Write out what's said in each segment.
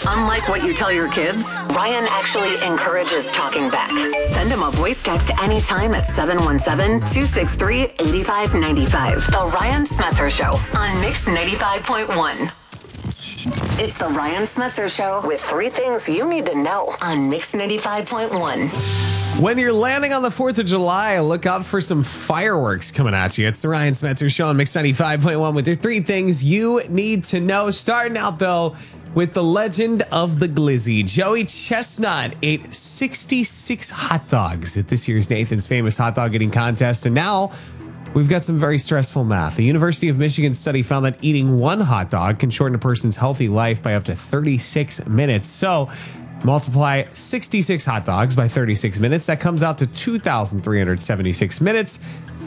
Unlike what you tell your kids, Ryan actually encourages talking back. Send him a voice text anytime at 717-263-8595. The Ryan Smetzer Show on Mix 95.1. It's the Ryan Smetzer Show with 3 things you need to know on Mix 95.1. When you're landing on the 4th of July, look out for some fireworks coming at you. It's the Ryan Smetzer Show on Mix 95.1 with your 3 things you need to know. Starting out, though, with the legend of the glizzy. Joey Chestnut ate 66 hot dogs at this year's Nathan's Famous Hot Dog Eating Contest. And now we've got some very stressful math. The University of Michigan study found that eating 1 hot dog can shorten a person's healthy life by up to 36 minutes. So multiply 66 hot dogs by 36 minutes. That comes out to 2,376 minutes,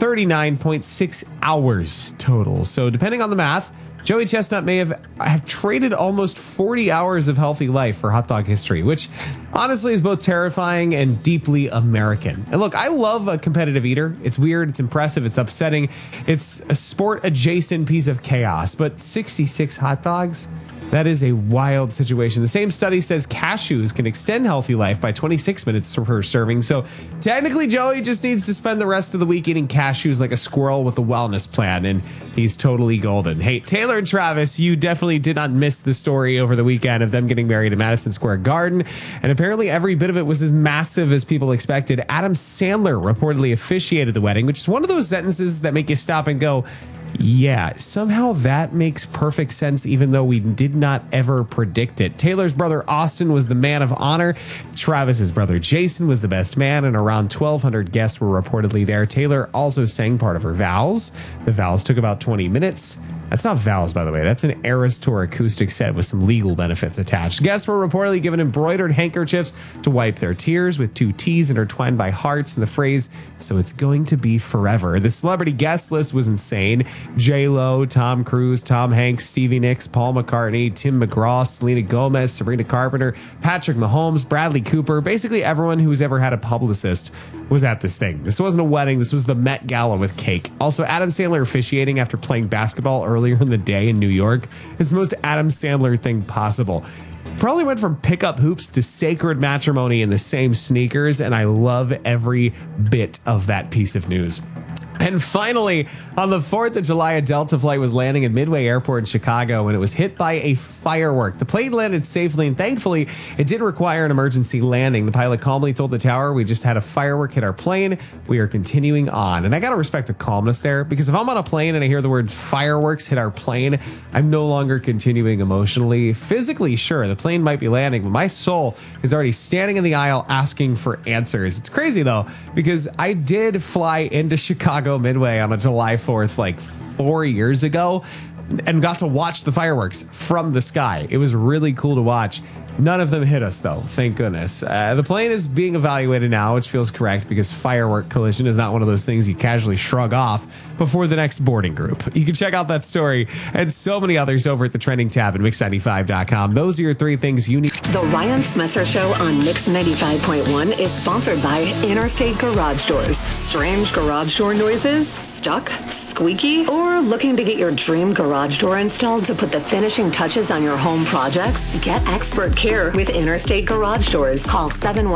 39.6 hours total. So depending on the math, Joey Chestnut may have traded almost 40 hours of healthy life for hot dog history, which honestly is both terrifying and deeply American. And look, I love a competitive eater. It's weird, it's impressive, it's upsetting. It's a sport-adjacent piece of chaos. But 66 hot dogs? That is a wild situation. The same study says cashews can extend healthy life by 26 minutes per serving. So technically, Joey just needs to spend the rest of the week eating cashews like a squirrel with a wellness plan, and he's totally golden. Hey, Taylor and Travis, you definitely did not miss the story over the weekend of them getting married at Madison Square Garden. And apparently every bit of it was as massive as people expected. Adam Sandler reportedly officiated the wedding, which is one of those sentences that make you stop and go, yeah, somehow that makes perfect sense, even though we did not ever predict it. Taylor's brother Austin was the man of honor. Travis's brother Jason was the best man, and around 1,200 guests were reportedly there. Taylor also sang part of her vows. The vows took about 20 minutes. That's not vows, by the way. That's an Eras Tour acoustic set with some legal benefits attached. Guests were reportedly given embroidered handkerchiefs to wipe their tears with 2 T's intertwined by hearts and the phrase, "So it's going to be forever." The celebrity guest list was insane. J-Lo, Tom Cruise, Tom Hanks, Stevie Nicks, Paul McCartney, Tim McGraw, Selena Gomez, Sabrina Carpenter, Patrick Mahomes, Bradley Cooper. Basically everyone who's ever had a publicist was at this thing. This wasn't a wedding. This was the Met Gala with cake. Also, Adam Sandler officiating after playing basketball earlier in the day in New York is the most Adam Sandler thing possible. Probably went from pickup hoops to sacred matrimony in the same sneakers, and I love every bit of that piece of news. And finally, on the 4th of July, a Delta flight was landing at Midway Airport in Chicago when it was hit by a firework. The plane landed safely, and thankfully, it did require an emergency landing. The pilot calmly told the tower, "We just had a firework hit our plane. We are continuing on." And I got to respect the calmness there, because if I'm on a plane and I hear the word fireworks hit our plane, I'm no longer continuing emotionally. Physically, sure, the plane might be landing, but my soul is already standing in the aisle asking for answers. It's crazy, though, because I did fly into Chicago Midway on a July 4th like 4 years ago and got to watch the fireworks from the sky. It was really cool to watch. None of them hit us, though, thank goodness. The plane is being evaluated now, which feels correct because firework collision is not one of those things you casually shrug off before the next boarding group. You can check out that story and so many others over at the trending tab at Mix95.com. Those are your 3 things you need. The Ryan Smetzer Show on Mix 95.1 is sponsored by Interstate Garage Doors. Strange garage door noises? Stuck? Squeaky? Or looking to get your dream garage door installed to put the finishing touches on your home projects? Get expert care with Interstate Garage Doors. Call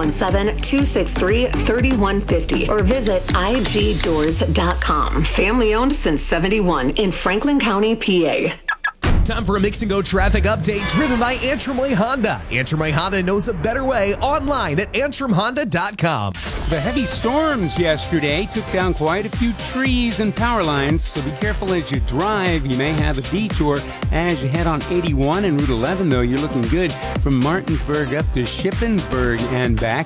717-263-3150 or visit igdoors.com. Family owned since 71 in Franklin County, PA. Time for a Mix and Go traffic update driven by Antrim Way Honda. Antrim Way Honda knows a better way online at antrimhonda.com. The heavy storms yesterday took down quite a few trees and power lines, so be careful as you drive. You may have a detour as you head on 81 and Route 11, though. You're looking good from Martinsburg up to Shippensburg and back.